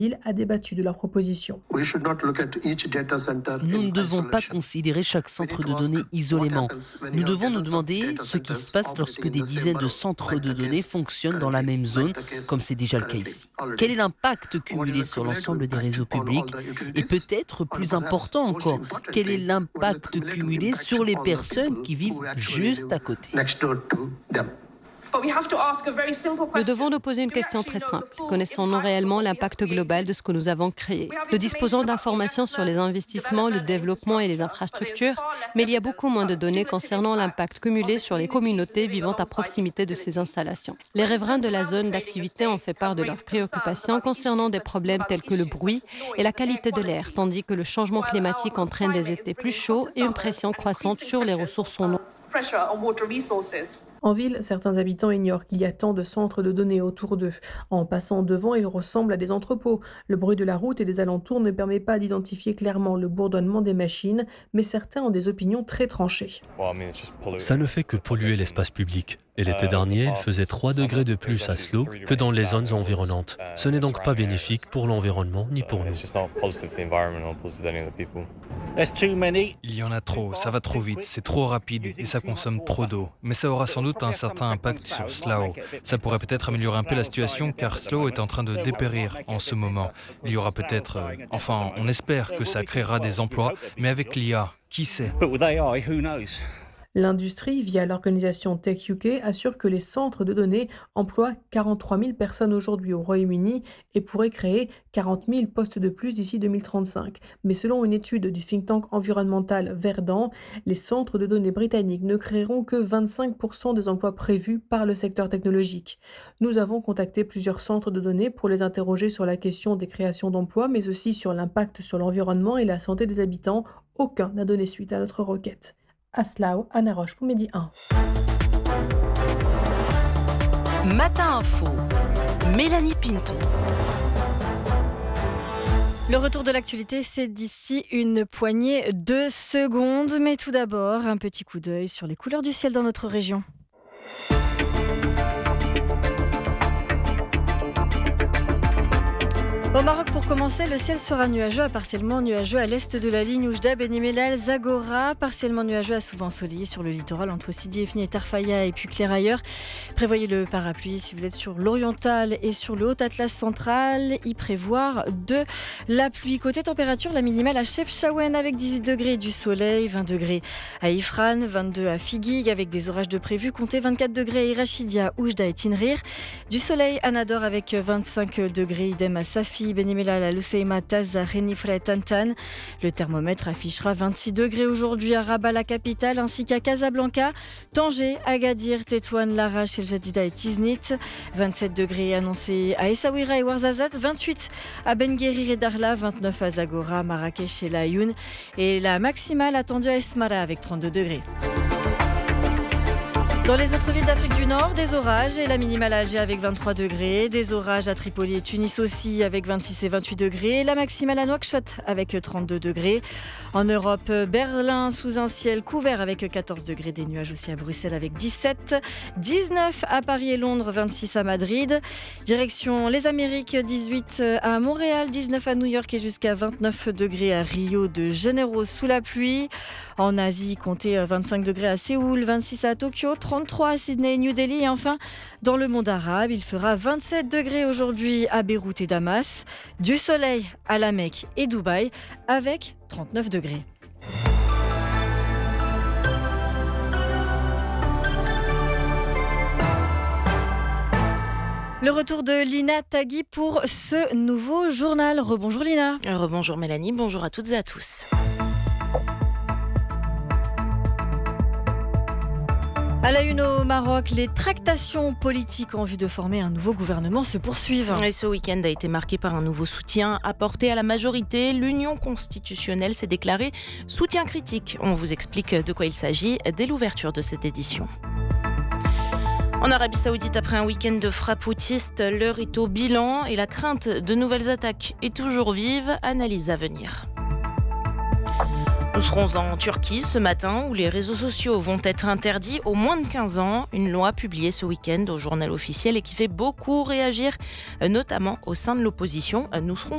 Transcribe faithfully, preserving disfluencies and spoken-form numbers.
Il a débattu de leur proposition. We should not look at each data center Nous in ne devons pas isolation. considérer chaque centre de données isolément. Nous devons nous demander ce qui se passe lorsque des dizaines de centres de données fonctionnent dans la même zone, comme c'est déjà le cas ici. Quel est l'impact cumulé sur l'ensemble des réseaux publics? Et peut-être plus important encore, quel est l'impact cumulé sur les personnes qui vivent juste à côté? Next door to them. Nous devons nous poser une question très simple. Connaissons-nous réellement l'impact global de ce que nous avons créé? Nous disposons d'informations sur les investissements, le développement et les infrastructures, mais il y a beaucoup moins de données concernant l'impact cumulé sur les communautés vivant à proximité de ces installations. Les riverains de la zone d'activité ont fait part de leurs préoccupations concernant des problèmes tels que le bruit et la qualité de l'air, tandis que le changement climatique entraîne des étés plus chauds et une pression croissante sur les ressources en eau. En ville, certains habitants ignorent qu'il y a tant de centres de données autour d'eux. En passant devant, ils ressemblent à des entrepôts. Le bruit de la route et des alentours ne permet pas d'identifier clairement le bourdonnement des machines, mais certains ont des opinions très tranchées. Ça ne fait que polluer l'espace public. Et l'été dernier, il faisait trois degrés de plus à Slough que dans les zones environnantes. Ce n'est donc pas bénéfique pour l'environnement ni pour nous. Il y en a trop, ça va trop vite, c'est trop rapide et ça consomme trop d'eau. Mais ça aura sans doute un certain impact sur Slough. Ça pourrait peut-être améliorer un peu la situation car Slough est en train de dépérir en ce moment. Il y aura peut-être, euh, enfin on espère que ça créera des emplois, mais avec l'I A, qui sait? L'industrie, via l'organisation Tech U K, assure que les centres de données emploient quarante-trois mille personnes aujourd'hui au Royaume-Uni et pourraient créer quarante mille postes de plus d'ici deux mille trente-cinq. Mais selon une étude du think tank environnemental Verdant, les centres de données britanniques ne créeront que vingt-cinq pour cent des emplois prévus par le secteur technologique. Nous avons contacté plusieurs centres de données pour les interroger sur la question des créations d'emplois, mais aussi sur l'impact sur l'environnement et la santé des habitants. Aucun n'a donné suite à notre requête. À Slough, Anna Roche pour Midi un. Matin Info, Mélanie Pinto. Le retour de l'actualité, c'est d'ici une poignée de secondes. Mais tout d'abord, un petit coup d'œil sur les couleurs du ciel dans notre région. Au Maroc, pour commencer, le ciel sera nuageux à partiellement nuageux à l'est de la ligne Oujda, Beni Mellal, Zagora, partiellement nuageux à souvent ensoleillé sur le littoral entre Sidi Ifni et Tarfaya et puis clair ailleurs. Prévoyez le parapluie si vous êtes sur l'oriental et sur le haut Atlas central, y prévoir de la pluie. Côté température, la minimale à Chefchaouen avec dix-huit degrés du soleil, vingt degrés à Ifrane, vingt-deux à Figuig avec des orages de prévus, comptez vingt-quatre degrés à Irachidia, Oujda et Tinrir. Du soleil à Nador avec vingt-cinq degrés, idem à Safi, Beni Mellal, à Luseima, Taza, Renifra et Tantan. Le thermomètre affichera vingt-six degrés aujourd'hui à Rabat, la capitale, ainsi qu'à Casablanca, Tanger, Agadir, Tétouan, Larache, El Jadida et Tiznit. vingt-sept degrés annoncés à Essaouira et Ouarzazate, vingt-huit à Ben Guerir et Darla, vingt-neuf à Zagora, Marrakech et La Ayoun. Et la maximale attendue à Esmara avec trente-deux degrés. Dans les autres villes d'Afrique du Nord, des orages et la minimale à Alger avec vingt-trois degrés, des orages à Tripoli et Tunis aussi avec vingt-six et vingt-huit degrés, la maximale à Nouakchott avec trente-deux degrés. En Europe, Berlin sous un ciel couvert avec quatorze degrés, des nuages aussi à Bruxelles avec dix-sept, dix-neuf à Paris et Londres, vingt-six à Madrid. Direction les Amériques, dix-huit à Montréal, dix-neuf à New York et jusqu'à vingt-neuf degrés à Rio de Janeiro sous la pluie. En Asie, comptez vingt-cinq degrés à Séoul, vingt-six à Tokyo, trente-trois à Sydney et New Delhi. Et enfin, dans le monde arabe, il fera vingt-sept degrés aujourd'hui à Beyrouth et Damas. Du soleil à la Mecque et Dubaï avec trente-neuf degrés. Le retour de Lina Tagui pour ce nouveau journal. Rebonjour Lina. Rebonjour Mélanie, bonjour à toutes et à tous. À la une au Maroc, les tractations politiques en vue de former un nouveau gouvernement se poursuivent. Et ce week-end a été marqué par un nouveau soutien apporté à la majorité. L'Union constitutionnelle s'est déclarée soutien critique. On vous explique de quoi il s'agit dès l'ouverture de cette édition. En Arabie Saoudite, après un week-end de frappes houthiste, l'heure est au bilan et la crainte de nouvelles attaques est toujours vive. Analyse à venir. Nous serons en Turquie ce matin où les réseaux sociaux vont être interdits aux moins de quinze ans. Une loi publiée ce week-end au journal officiel et qui fait beaucoup réagir, notamment au sein de l'opposition. Nous serons